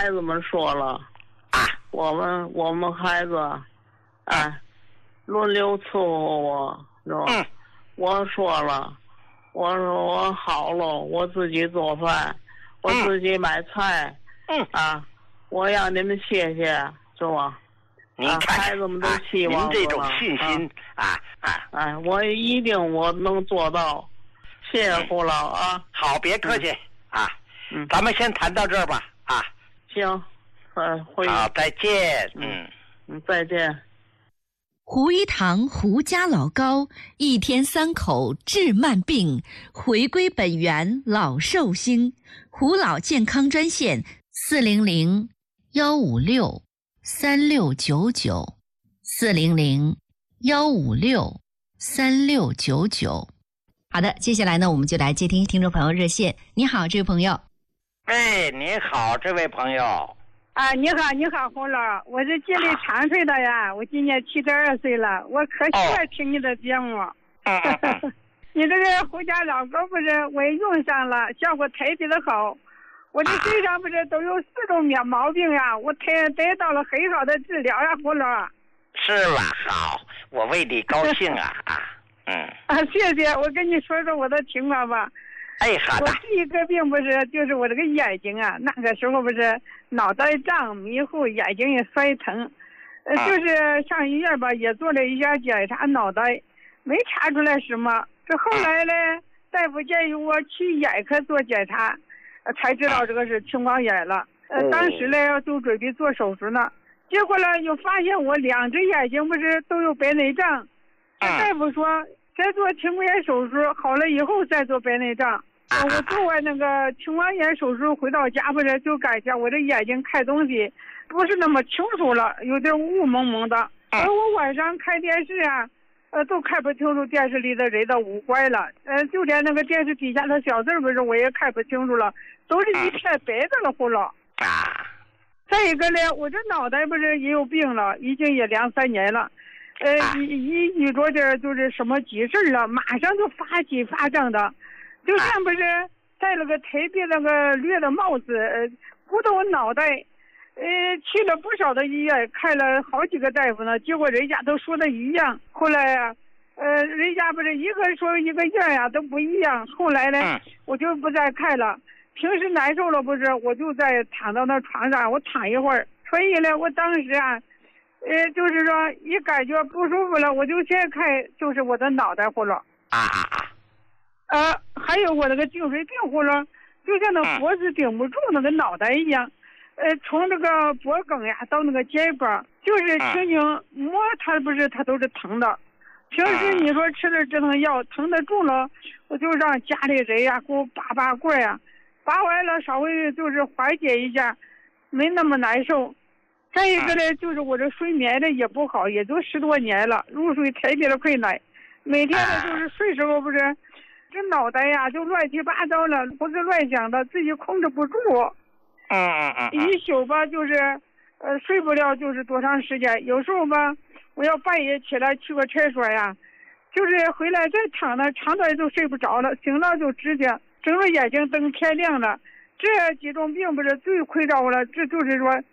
孩子们说了啊， 我们孩子，轮流伺候我，是吧？我说了，我说我好了，我自己做饭，我自己买菜，我让你们谢谢，是吧？ 您看孩子们都希望您这种信心我一定我能做到，谢谢胡老啊。 好，别客气咱们先谈到这儿吧行， 好，再见。 再见。 胡一堂胡家老高，一天3口治慢病，回归本源老寿星。胡老健康专线400-156-3699，400-156-3699。好的，接下来呢，我们就来接听听众朋友热线。你好，这位朋友。 你好，这位朋友。 你好，胡老，我是吉林长春的呀，我今年72岁了，我可喜欢听你的节目。你这个胡家老高不是我也用上了，效果特别的好。我这身上不是都有4种毛病呀，我得到了很好的治疗呀，胡老。 是吧？好，我为你高兴谢谢，我跟你说说我的情况吧。 好的。 我第一个病不是就是我这个眼睛啊，那个时候不是脑袋胀迷糊，眼睛也摔疼，就是上医院吧也做了一下检查，脑袋没查出来什么。这后来呢，大夫建议我去眼科做检查，才知道这个是青光眼了。当时呢就准备做手术呢，结果呢又发现我2只眼睛不是都有白内障。大夫说再做青光眼手术好了以后再做白内障。我做完那个青光眼手术回到家不是就感觉我这眼睛看东西不是那么清楚了，有点雾蒙蒙的。我晚上看电视都看不清楚电视里的人的五官了。就连那个电视底下的小字不是我也看不清楚了，都是一片白的了，胡老。再一个呢，我这脑袋不是也有病了，已经也2、3年了。一遇着点就是什么急事了，马上就发起发胀的，就像不是戴了个特别那个绿的帽子，鼓到我脑袋。去了不少的医院，看了好几个大夫呢，结果人家都说的一样。后来人家不是一个说一个样都不一样。后来呢，我就不再看了。平时难受了不是，我就在躺到那床上，我躺一会儿。所以呢，我当时就是说一感觉不舒服了，我就先看就是我的脑袋胡了。还有我那个颈椎病胡了，就像那脖子顶不住那个脑袋一样。从这个脖梗呀到那个肩膀，就是轻轻摸它不是它都是疼的。平时你说吃了止疼药疼得住了，我就让家里人呀给我拔罐呀，拔完了稍微就是缓解一下，没那么难受。再一个呢，就是我这睡眠的也不好，也都10多年了，入睡特别的困难。每天呢就是睡时候不是，这脑袋呀就乱七八糟了，胡思乱想的，自己控制不住。一宿吧就是睡不了就是多长时间，有时候吧我要半夜起来去个厕所呀，就是回来再躺那长短就睡不着了，醒了就直接睁着眼睛等天亮了。这几种病不是最困扰我了，这就是说